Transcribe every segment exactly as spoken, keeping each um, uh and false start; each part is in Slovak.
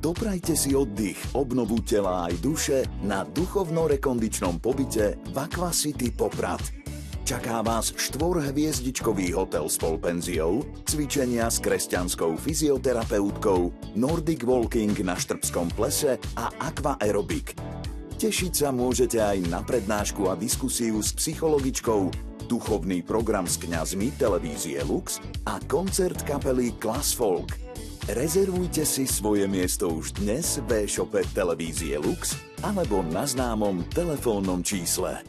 Doprajte si oddych, obnovu tela aj duše na duchovno-rekondičnom pobyte v Aquacity Poprad. Čaká vás štvorhviezdičkový hotel s polpenziou, cvičenia s kresťanskou fyzioterapeutkou, Nordic Walking na Štrbskom plese a Aqua Aerobic. Tešiť sa môžete aj na prednášku a diskusiu s psychologičkou, duchovný program s kňazmi televízie Lux a koncert kapely Class Folk. Rezervujte si svoje miesto už dnes v e-shope televízie Lux alebo na známom telefónnom čísle.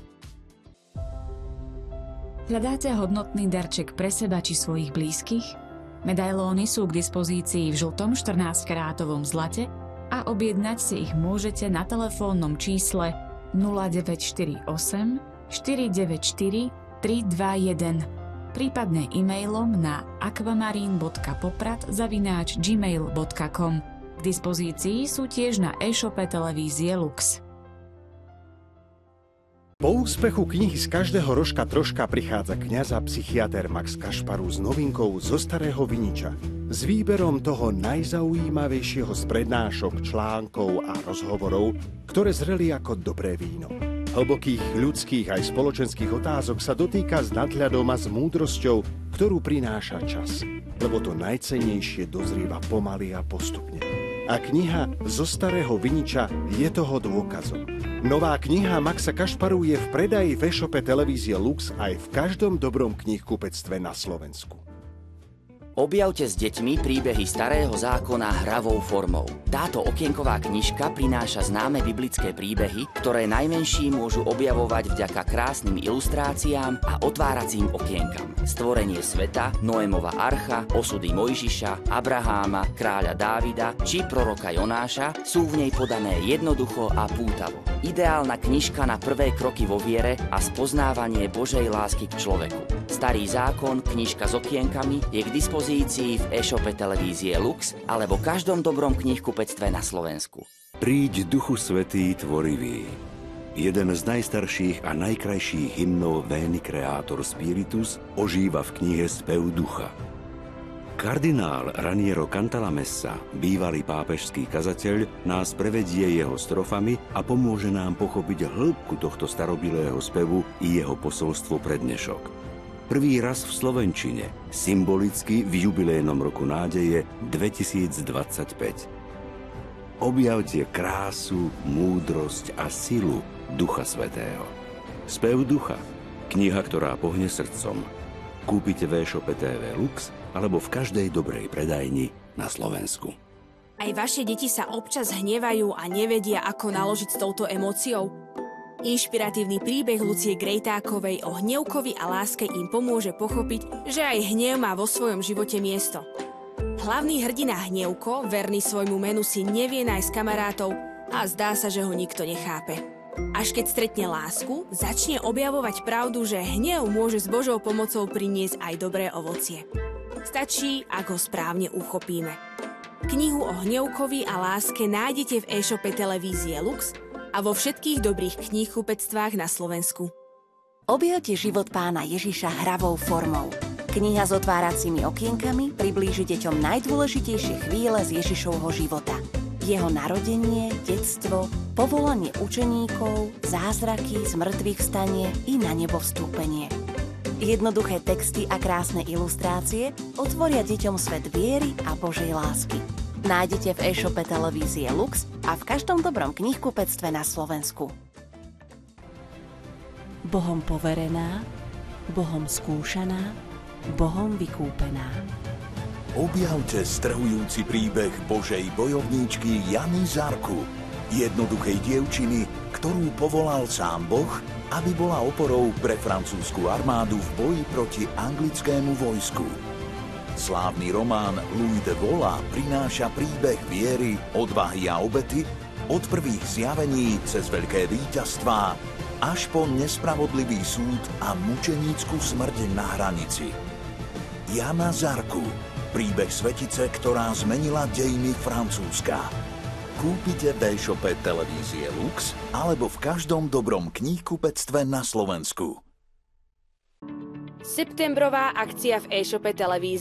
Hľadáte hodnotný darček pre seba či svojich blízkych? Medailóny sú k dispozícii v žltom štrnásťkarátovom zlate a objednať si ich môžete na telefónnom čísle nula deväť štyri osem štyri deväť štyri tri dva jeden, prípadne e-mailom na aquamarine bodka poprad zavináč gmail bodka com. K dispozícii sú tiež na e-shope televízie Lux. Po úspechu knihy Z každého rožka troška prichádza kňaz a psychiater Max Kašparu s novinkou Zo starého viniča. S výberom toho najzaujímavejšieho z prednášok, článkov a rozhovorov, ktoré zreli ako dobré víno. Hlbokých ľudských aj spoločenských otázok sa dotýka s nadhľadom a s múdrosťou, ktorú prináša čas. Lebo to najcennejšie dozrieva pomaly a postupne. A kniha Zo starého viniča je toho dôkazom. Nová kniha Maxa Kašparu je v predaji v e-shope televízie Lux aj v každom dobrom knihkupectve na Slovensku. Objavte s deťmi príbehy Starého zákona hravou formou. Táto okienková knižka prináša známe biblické príbehy, ktoré najmenší môžu objavovať vďaka krásnym ilustráciám a otváracím okienkam. Stvorenie sveta, Noémova archa, osudy Mojžiša, Abraháma, kráľa Dávida či proroka Jonáša sú v nej podané jednoducho a pútavo. Ideálna knižka na prvé kroky vo viere a spoznávanie Božej lásky k človeku. Starý zákon, knižka s okienkami je k dispozícii v e-shope televízie Lux alebo každom dobrom knihkupectve na Slovensku. Príď Duchu Svätý tvorivý. Jeden z najstarších a najkrajších hymnov Veni Creator Spiritus ožíva v knihe Spev ducha. Kardinál Raniero Cantalamessa, bývalý pápežský kazateľ, nás prevedie jeho strofami a pomôže nám pochopiť hĺbku tohto starobilého spevu i jeho posolstvo pre dnešok. Prvý raz v slovenčine, symbolicky v jubilejnom roku nádeje dvetisícdvadsaťpäť. Objavte krásu, múdrosť a silu Ducha Svätého. Spev ducha, kniha, ktorá pohne srdcom. Kúpite v e-shope té vé Lux alebo v každej dobrej predajni na Slovensku. Aj vaše deti sa občas hnevajú a nevedia, ako naložiť s touto emóciou? Inšpiratívny príbeh Lucie Grejtákovej o hnevkovi a láske im pomôže pochopiť, že aj hnev má vo svojom živote miesto. Hlavný hrdina Hnevko, verný svojmu menu, si nevie nájsť kamarátov a zdá sa, že ho nikto nechápe. Až keď stretne lásku, začne objavovať pravdu, že hnev môže s Božou pomocou priniesť aj dobré ovocie. Stačí, ak ho správne uchopíme. Knihu o Hnevkovi a láske nájdete v e-shope televízie Lux a vo všetkých dobrých knihkupectvách na Slovensku. Objavte život pána Ježiša hravou formou. Kniha s otváracími okienkami priblíži deťom najdôležitejšie chvíle z Ježišovho života. Jeho narodenie, detstvo, povolanie učeníkov, zázraky, zmrtvých vstanie i na nebo vstúpenie. Jednoduché texty a krásne ilustrácie otvoria deťom svet viery a Božej lásky. Nájdete v e-shope televízie Lux a v každom dobrom knihkupectve na Slovensku. Bohom poverená, Bohom skúšaná, Bohom vykúpená. Objavte strhujúci príbeh Božej bojovníčky Jany Zarku, jednoduchej dievčiny, ktorú povolal sám Boh, aby bola oporou pre francúzsku armádu v boji proti anglickému vojsku. Slávny román Louis de Wola prináša príbeh viery, odvahy a obety od prvých zjavení cez veľké víťazstvá až po nespravodlivý súd a mučenícku smrť na hranici. Jana Zarku, príbeh svetice, ktorá zmenila dejiny Francúzska. Kúpite v e-shope televízie Lux alebo v každom dobrom knihkupectve na Slovensku. Septembrová akcia v e-shope televízie